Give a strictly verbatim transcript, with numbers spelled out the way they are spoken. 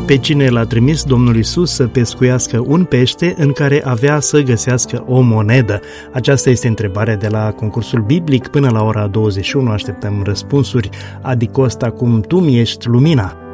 Pe cine l-a trimis Domnul Iisus să pescuiască un pește în care avea să găsească o monedă? Aceasta este întrebarea de la concursul biblic. Până la ora douăzeci și unu așteptăm răspunsuri. Adicosta, cum tu mi ești lumina.